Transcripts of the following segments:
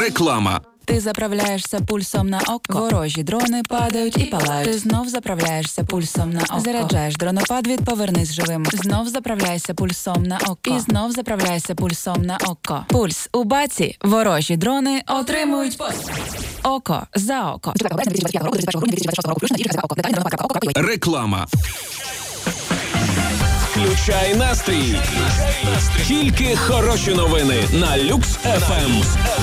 Реклама. Ти заправляєшся пульсом на око. Ворожі дрони падають і палають. Ти знов заправляєшся пульсом на око. Заряджаєш дронопад від «Повернись живим». Знов заправляйся пульсом на око. І знов заправляйся пульсом на око. Пульс у баці. Ворожі дрони отримують око за око. Реклама. Включай настрій. Тільки хороші новини на Люкс ФМ.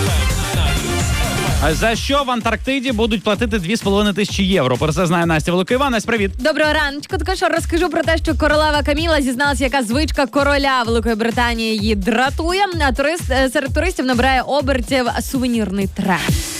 За що в Антарктиді будуть платити 2,5 євро? Про це знає Настя Великова. Настя, привіт. Доброго раночку. Також розкажу про те, що королева Каміла зізналася, яка звичка короля Великої Британії її дратує. А серед туристів набирає обертів сувенірний тренд.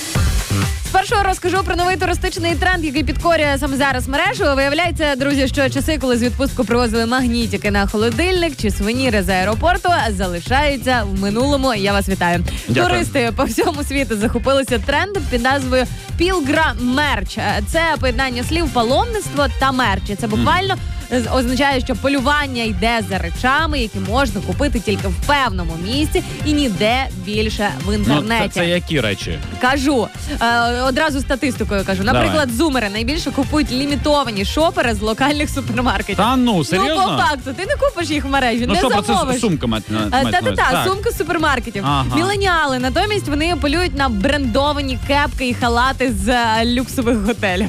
Спершу розкажу про новий туристичний тренд, який підкорює саме зараз мережу. Виявляється, друзі, що часи, коли з відпустку привозили магнітики на холодильник чи сувеніри з аеропорту, залишаються в минулому. Я вас вітаю. Дякую. Туристи по всьому світу захопилися трендом під назвою «Пілграм-мерч». Це поєднання слів «паломництво» та «мерч». Це буквально означає, що полювання йде за речами, які можна купити тільки в певному місці і ніде більше в інтернеті. Ну, це які речі? Кажу. Одразу статистикою кажу. Наприклад, зумери найбільше купують лімітовані шопери з локальних супермаркетів. Та ну, серйозно? Ну, по факту, ти не купиш їх в мережі, не що, замовиш. про це сумка мать на увазі? Та, сумки з супермаркетів. Ага. Міленіали, натомість вони полюють на брендовані кепки і халати з люксових готелів.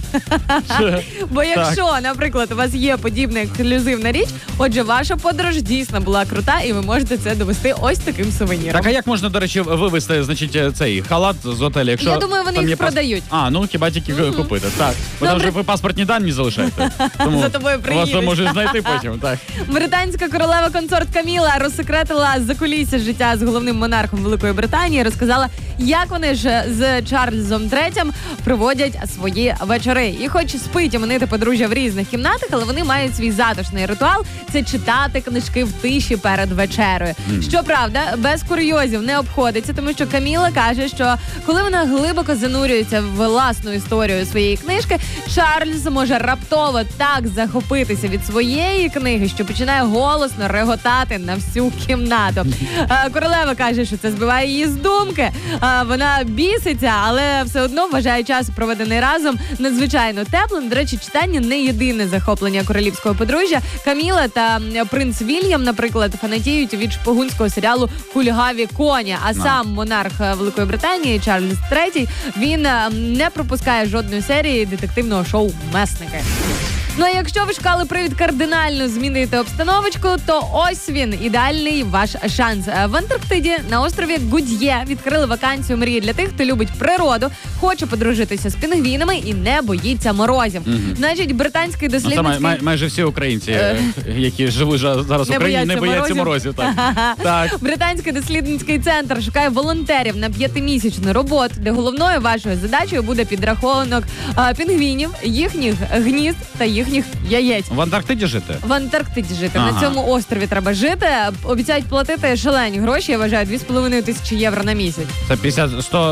Бо якщо, наприклад, у вас є подібна ексклюзивна річ, отже, ваша подорож дійсно була крута, і ви можете це довести ось таким сувеніром. Так, а як можна, до речі, вивезти, значить, цей халат з готелю? Якщо Я думаю, вони там їх продають. Ну, хіба тільки купити. Так. Бо там вже ви паспортні дані залишаєте. Тому За тобою приїдуть. вас можуть знайти потім, так. Британська королева-консорт Каміла розсекретила закулісся життя з головним монархом Великої Британії, розказала, як вони ж з Чарльзом III проводять свої вечори. І хоч спить імените подружжя в різних кімнатах, але вони мають свій затишний ритуал – це читати книжки в тиші перед вечерою. Щоправда, без курйозів не обходиться, тому що Каміла каже, що коли вона глибоко занурюється в власну історію своєї книжки, Чарльз може раптово так захопитися від своєї книги, що починає голосно реготати на всю кімнату. Королева каже, що це збиває її з думки. Вона біситься, але все одно вважає час, проведений разом, надзвичайно теплим. До речі, читання не єдине захоплення королівського подружжя. Каміла та принц Вільям, наприклад, фанатіють від шпигунського серіалу «Кульгаві коні». А сам монарх Великої Британії Чарльз III, він не пропускає жодної серії детективного шоу «Месники». Ну а якщо ви шукали привід кардинально змінити обстановочку, то ось він, ідеальний ваш шанс. В Антарктиді на острові Гуд'є відкрили вакансію мрії для тих, хто любить природу, хоче подружитися з пінгвінами і не боїться морозів. Значить, британський дослідницький... Це майже всі українці, які живуть зараз в Україні, не бояться морозів. Так. Британський дослідницький центр шукає волонтерів на 5-місячну роботу, де головною вашою задачею буде підрахунок пінгвінів, їхніх гнізд та їхніх яєць. В Антарктиді жити? В Антарктиді жити. На цьому острові треба жити. Обіцяють платити шалені гроші, я вважаю, 2,5 євро на місяць. Це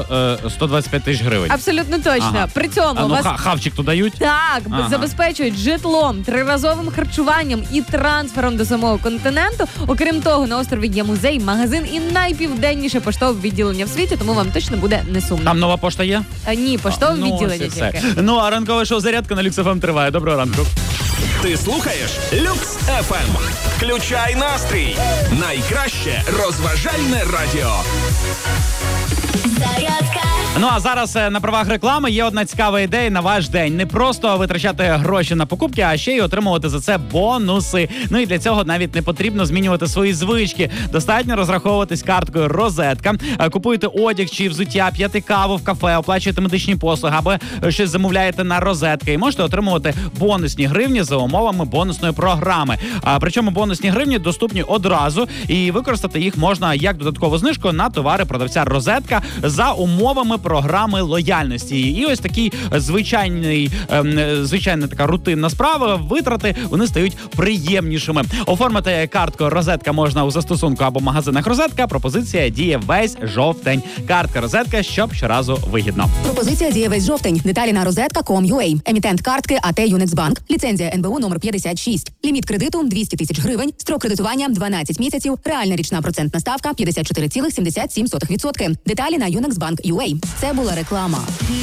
125 тисяч гривень. Абсолютно точно. При цьому вас... хавчик тут дають? Так, забезпечують житлом, триразовим харчуванням і трансфером до самого континенту. Окрім того, на острові є музей, магазин і найпівденніше поштове відділення в світі, тому вам точно буде не сумно. Там нова пошта є? Ні, поштове відділення тільки. Ну, а ранкове шоу «Зарядка» на Люкс ФМ триває. Доброго ранку. Ти слухаєш Люкс ФМ. Включай настрій. Найкраще розважальне радіо. Зарядка. Ну а зараз на правах реклами є одна цікава ідея на ваш день. Не просто витрачати гроші на покупки, а ще й отримувати за це бонуси. Ну і для цього навіть не потрібно змінювати свої звички. Достатньо розраховуватись карткою «Розетка». Купуєте одяг чи взуття, п'єте каву в кафе, оплачуєте медичні послуги або щось замовляєте на «Розетка». І можете отримувати бонусні гривні за умовами бонусної програми. Причому бонусні гривні доступні одразу, і використати їх можна як додаткову знижку на товари продавця «Розетка» за умовами програми лояльності. І ось такий звичайна така рутинна справа, витрати, вони стають приємнішими. Оформити картку «Розетка» можна у застосунку або магазинах «Розетка». Пропозиція діє весь жовтень. Картка «Розетка», щоб щоразу вигідно. Пропозиція діє весь жовтень. Деталі на rozetka.com.ua. Емітент картки АТ Юнексбанк. Ліцензія НБУ номер 56. Ліміт кредиту 200 тисяч гривень. Строк кредитування 12 місяців. Реальна річна процентна ставка 54,77%. Деталі на Юнексбанк.ua. Це була реклама.